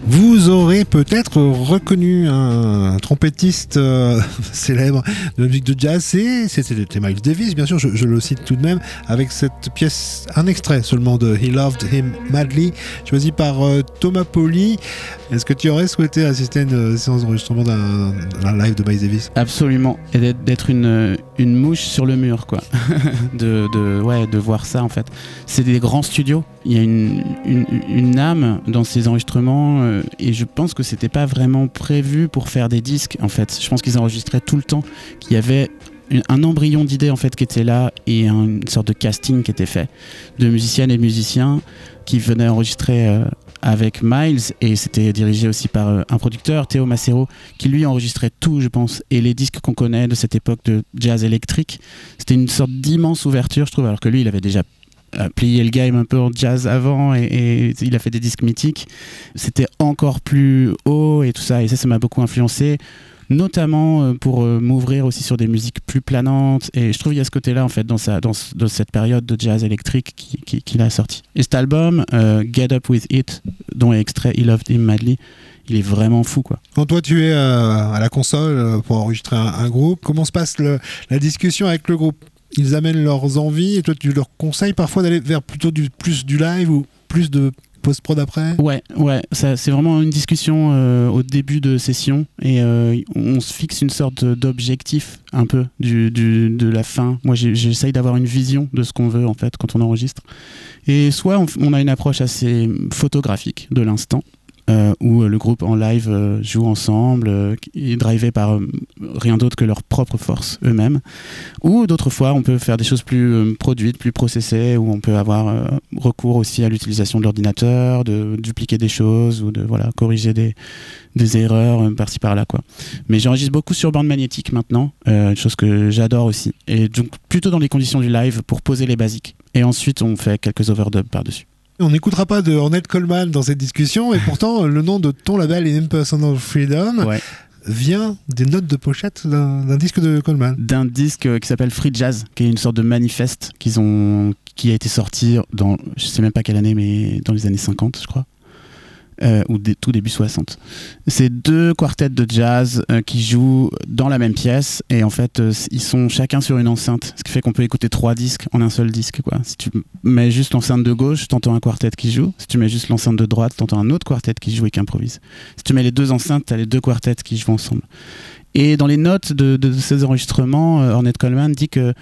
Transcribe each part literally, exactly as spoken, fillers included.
Vous aurez peut-être reconnu un trompettiste euh, célèbre de la musique de jazz, c'est, c'était Miles Davis, bien sûr, je, je le cite tout de même, avec cette pièce, un extrait seulement de He Loved Him Madly, choisi par euh, Thomas Pauly. Est-ce que tu aurais souhaité assister à une séance d'enregistrement d'un, d'un live de Miles Davis ? Absolument, et d'être, d'être une, une mouche sur le mur, quoi. de, de, ouais, de voir ça, en fait. C'est des grands studios, il y a une, une, une âme dans ces enregistrements, euh, et je pense que c'était pas vraiment prévu pour faire des disques, en fait. Je pense qu'ils enregistraient tout le temps, qu'il y avait une, un embryon d'idées, en fait, qui était là, et un, une sorte de casting qui était fait, de musiciennes et de musiciens qui venaient enregistrer euh, avec Miles, et c'était dirigé aussi par euh, un producteur, Théo Macero, qui lui enregistrait tout, je pense, et les disques qu'on connaît de cette époque de jazz électrique, c'était une sorte d'immense ouverture, je trouve, alors que lui, il avait déjà euh, plié le game un peu en jazz avant, et, et il a fait des disques mythiques, c'était encore plus haut et tout ça, et ça, ça m'a beaucoup influencé, notamment pour euh, m'ouvrir aussi sur des musiques plus planantes, et je trouve qu'il y a ce côté-là en fait dans, sa, dans, dans cette période de jazz électrique qui, qui, qu'il a sorti. Et cet album, euh, Get Up With It, dont est extrait He Loved Him Madly, il est vraiment fou, quoi. Quand toi tu es euh, à la console pour enregistrer un, un groupe, comment se passe le, la discussion avec le groupe ? Ils amènent leurs envies et toi tu leur conseilles parfois d'aller vers plutôt du, plus du live ou plus de post-prod après ? Ouais, ouais, ça, c'est vraiment une discussion euh, au début de session, et euh, on se fixe une sorte d'objectif un peu du, du, de la fin. Moi j'ai, j'essaye d'avoir une vision de ce qu'on veut en fait quand on enregistre, et soit on, on a une approche assez photographique de l'instant, Euh, où le groupe en live euh, joue ensemble, euh, et drivé par euh, rien d'autre que leur propre force eux-mêmes. Ou d'autres fois, on peut faire des choses plus euh, produites, plus processées, où on peut avoir euh, recours aussi à l'utilisation de l'ordinateur, de dupliquer des choses ou de voilà, corriger des, des erreurs euh, par-ci par-là, quoi. Mais j'enregistre beaucoup sur bande magnétique maintenant, euh, une chose que j'adore aussi. Et donc plutôt dans les conditions du live pour poser les basiques. Et ensuite, on fait quelques overdubs par-dessus. On n'écoutera pas de Ornette Coleman dans cette discussion, et pourtant le nom de ton label Impersonal Freedom ouais. vient des notes de pochette d'un, d'un disque de Coleman. D'un disque qui s'appelle Free Jazz, qui est une sorte de manifeste qu'ils ont, qui a été sorti dans, je sais même pas quelle année, mais dans les années cinquante, je crois. Euh, ou des, tout début soixante. C'est deux quartets de jazz euh, qui jouent dans la même pièce, et en fait euh, ils sont chacun sur une enceinte, ce qui fait qu'on peut écouter trois disques en un seul disque, quoi. Si tu mets juste l'enceinte de gauche, t'entends un quartet qui joue. Si tu mets juste l'enceinte de droite, t'entends un autre quartet qui joue et qui improvise. Si tu mets les deux enceintes, t'as les deux quartets qui jouent ensemble. Et dans les notes de, de, de ces enregistrements, euh, Ornette Coleman dit que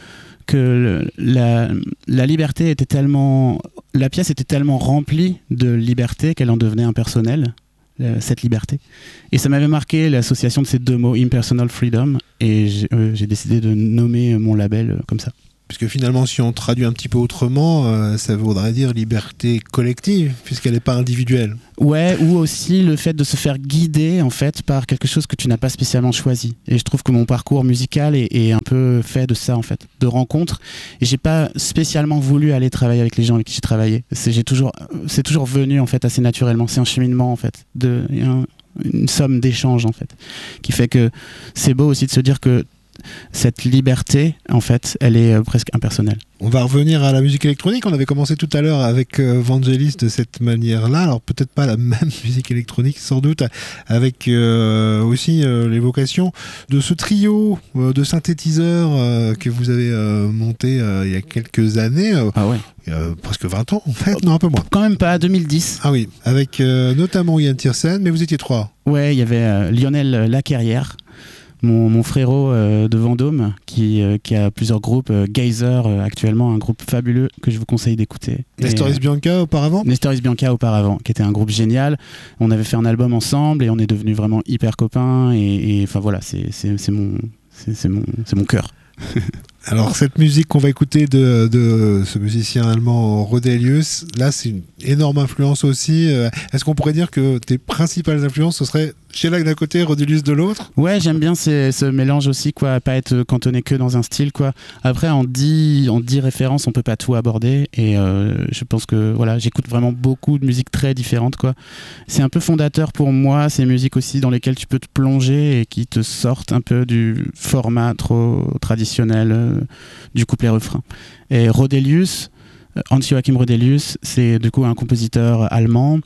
que la, la liberté était tellement, la pièce était tellement remplie de liberté qu'elle en devenait impersonnelle, cette liberté. Et ça m'avait marqué l'association de ces deux mots, Impersonal Freedom, et j'ai, euh, j'ai décidé de nommer mon label comme ça. Puisque finalement, si on traduit un petit peu autrement, euh, ça voudrait dire liberté collective, puisqu'elle n'est pas individuelle. Ouais, ou aussi le fait de se faire guider en fait par quelque chose que tu n'as pas spécialement choisi. Et je trouve que mon parcours musical est, est un peu fait de ça en fait, de rencontres. Et j'ai pas spécialement voulu aller travailler avec les gens avec qui j'ai travaillé. C'est, j'ai toujours, c'est toujours venu en fait assez naturellement. C'est un cheminement en fait, de, un, une somme d'échanges en fait, qui fait que c'est beau aussi de se dire que cette liberté, en fait, elle est euh, presque impersonnelle. On va revenir à la musique électronique. On avait commencé tout à l'heure avec euh, Vangelis de cette manière-là. Alors peut-être pas la même musique électronique, sans doute, avec euh, aussi euh, l'évocation de ce trio euh, de synthétiseurs euh, que vous avez euh, monté euh, il y a quelques années. Euh, ah ouais. Euh, presque vingt ans en fait, non un peu moins. Quand même pas, deux mille dix. Ah oui, avec euh, notamment Yann Tiersen, mais vous étiez trois. Ouais, il y avait euh, Lionel Lacarrière, Mon, mon frérot euh, de Vendôme qui, euh, qui a plusieurs groupes, euh, Geyser euh, actuellement, un groupe fabuleux que je vous conseille d'écouter. Nestoris euh, Bianca auparavant Nestoris Bianca auparavant, qui était un groupe génial. On avait fait un album ensemble et on est devenus vraiment hyper copains, et enfin voilà, c'est, c'est, c'est, mon, c'est, c'est, mon, c'est mon cœur. Alors cette musique qu'on va écouter de, de ce musicien allemand Rodelius, là c'est une énorme influence aussi. Est-ce qu'on pourrait dire que tes principales influences ce serait Shellac d'un côté, Rodelius de l'autre? Ouais, j'aime bien ces, ce mélange aussi, quoi, pas être cantonné que dans un style, quoi. Après, en dix, en dix références, on peut pas tout aborder, et euh, je pense que voilà, j'écoute vraiment beaucoup de musiques très différentes, quoi. C'est un peu fondateur pour moi, ces musiques aussi dans lesquelles tu peux te plonger et qui te sortent un peu du format trop traditionnel euh, du couplet-refrain. Et Rodelius, Hans-Joachim Rodelius, c'est du coup un compositeur allemand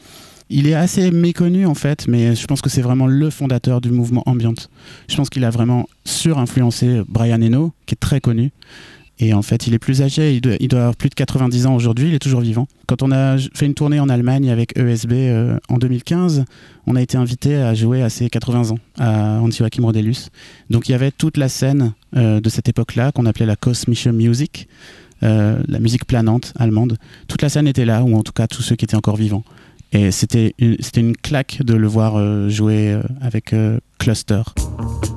Il est assez méconnu en fait, mais je pense que c'est vraiment le fondateur du mouvement ambient. Je pense qu'il a vraiment surinfluencé Brian Eno, qui est très connu. Et en fait, il est plus âgé, il doit, il doit avoir plus de quatre-vingt-dix ans aujourd'hui, il est toujours vivant. Quand on a fait une tournée en Allemagne avec E S B euh, en deux mille quinze, on a été invité à jouer à ses quatre-vingts ans, à Hans-Joachim Rodelius. Donc il y avait toute la scène euh, de cette époque-là, qu'on appelait la Kosmische Musik, euh, la musique planante allemande. Toute la scène était là, ou en tout cas tous ceux qui étaient encore vivants. Et c'était une, c'était une claque de le voir euh, jouer euh, avec euh, Cluster.